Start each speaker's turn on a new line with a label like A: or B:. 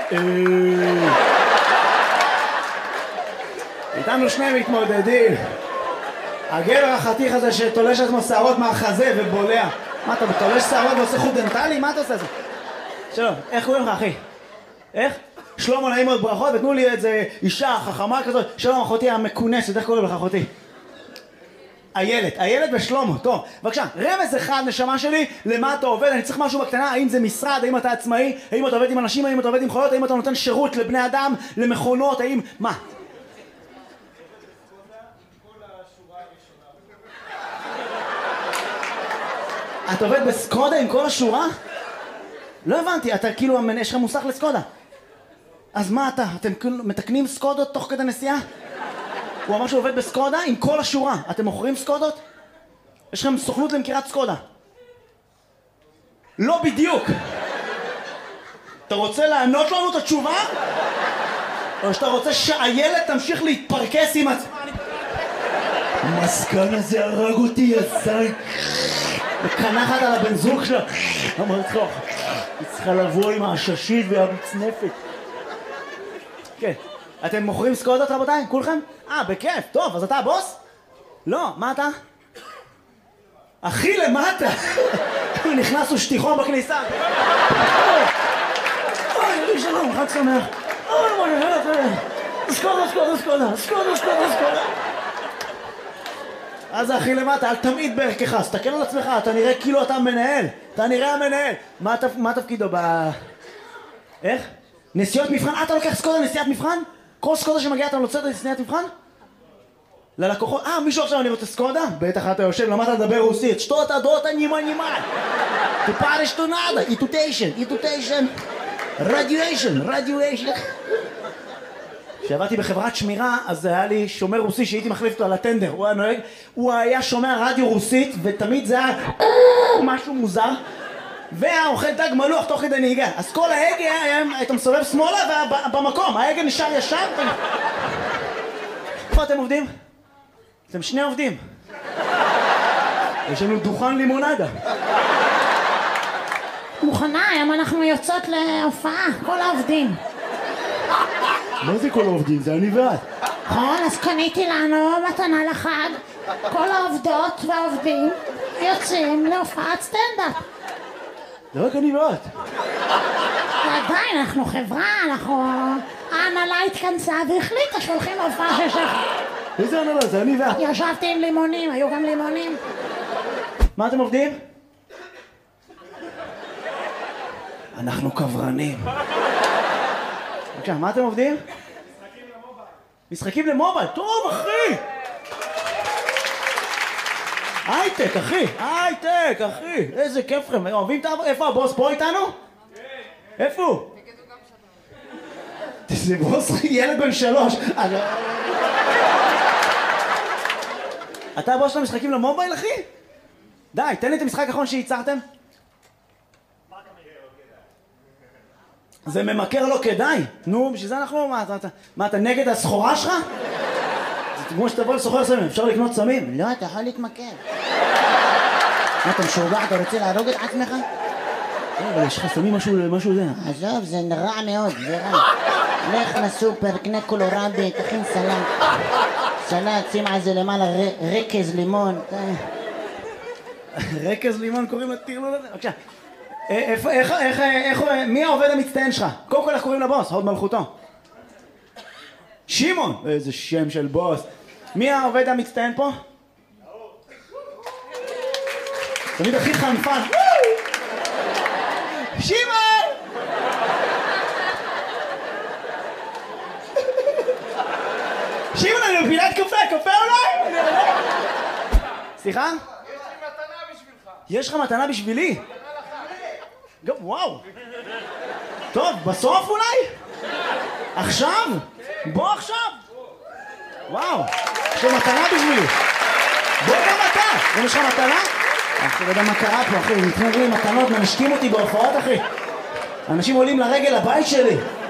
A: איתנו שני מתמודדים. הגבר החתיך הזה שתולש עצמו שערות מהחזה ובולע. מה אתה תולש שערות ועושה חוט דנטלי? מה אתה עושה את זה? שלום, איך קוראים לך אחי? איך? שלמה, נעים מאוד, ברכות, ותנו לי איזה אישה חכמה כזאת. שלום אחותי המכונסת, איך קוראים לך אחותי? איילת, איילת ושלמה, טוב, בבקשה, רמז אחד נשמה שלי, למה אתה עובד, אני צריך משהו בקטנה, האם זה משרד, האם אתה עצמאי, האם אתה עובד עם אנשים, האם אתה עובד עם חיות, האם אתה נותן שירות לבני אדם, למכונות, האם, מה? אתה עובד בסקודה עם כל השורה? לא הבנתי, אתה כאילו, יש לך מוסך לסקודה. אז מה אתה? אתם מתקנים סקודות תוך כדי נסיעה? הוא אמר שהוא עובד בסקודה עם כל השורה. אתם מוכרים סקודות? יש לכם סוכנות למכירת סקודה. לא בדיוק. אתה רוצה לענות לנו את התשובה? או שאתה רוצה שהילד תמשיך להתפרקס עם עצמה? המסכן הזה הרג אותי, יזי. וקנחת על הבן זוג שלה. אמרת לך, היא צריכה לבוא עם העששית והמצנפת. כן. אתם מוכרים סקודות רבותיי? כולכם? בכיף. טוב, אז אתה הבוס? לא, מה אתה? הכי למטה. נכנסו שטיחון בכניסה. אוי, שלום, חג שמח. סקודה, סקודה, סקודה. סקודה, סקודה, סקודה. אז זה הכי למטה, אל תמיד בערכך, תסתכל על עצמך, אתה נראה כאילו אתה מנהל. אתה נראה המנהל. מה תפקידו איך? נסיעות מבחן? אתה לוקח סקודה נסיעת מבחן? כל סקודה שמגיעה אתה נוצרת לסניית מבחן? ללקוחות, מישהו עכשיו אני רוצה סקודה? בטח אתה יושב, למדת לדבר רוסית. שטות הדות הנימה נימה. Tu pares tu nada, itutation, radiation. כשעבדתי בחברת שמירה, אז היה לי שומר רוסי שהייתי מחליף אותו על הטנדר. הוא היה נוהג, הוא היה שומע רדיו רוסית, ותמיד זה היה משהו מוזר. והיה אוכל דג מלוח תוך כדי נהיגה. אז כל ההגה היית מסובב שמאלה ובמקום, ההגה נשאר ישר. איפה אתם עובדים? אתם שני עובדים. יש לנו דוכן לימונדה.
B: מוכנה, היום אנחנו יוצאות להופעה, כל העובדים.
A: מה זה כל העובדים? זה אני ואת.
B: נכון, אז קניתי לנו מתנה לחג. כל העובדות והעובדים יוצאים להופעת סטנדאפ.
A: זה רק אני ואת.
B: ועדיין, אנחנו חברה, ההנהלה התכנסה והחליטה שהולכים להופעה של שחר.
A: איזה הנהלה? זה אני ואת.
B: ישבתי עם לימונים, היו גם לימונים.
A: מה אתם עובדים? אנחנו קברנים. בבקשה, מה אתם עובדים? משחקים למובייל. משחקים למובייל? טוב, אחי! הייטק, אחי! איזה כיף לכם. אוהבים את העבודה? איפה הבוס? פה איתנו? כן. איפה הוא? זה בוס ילד בן 3. אתה הבוס של המשחקים למובייל, אחי? די, תן לי את המשחק האחרון שייצרתם. זה ממכר לא כדאי. נו, בשביל זה אנחנו... מה, אתה נגד הסחורה שלך? זה כמו שתבוא לסוחר סמים, אפשר לקנות סמים?
B: לא, אתה יכול להתמכר. מה, אתה משוגע? אתה רוצה להרוג את עצמך?
A: אבל יש לך סמים משהו זה.
B: עזוב, זה רע מאוד, זה רע. לך לסופר, קנה קולורבי, תכין סלט, שים על זה למעלה רקז לימון.
A: רקז לימון קוראים לטרלול הזה? בבקשה. מי העובד המצטיין שלך? קודם כל איך קוראים לבוס? הוד מלכותו. שמעון! איזה שם של בוס. מי העובד המצטיין פה? תמיד הכי חנפן. שמעון! שמעון, אני בפינת קפה אולי? סליחה? יש לך מתנה בשבילי? גם, וואו. טוב, בסוף אולי? עכשיו? בוא עכשיו. וואו, יש לו מתנה בשבילי. בוא גם אתה. יש לך מתנה? אני לא יודע מה קרה פה, אחי. נתנו לי מתנות, מנשקים אותי בהופעות, אחי. אנשים עולים לרגל הבית שלי.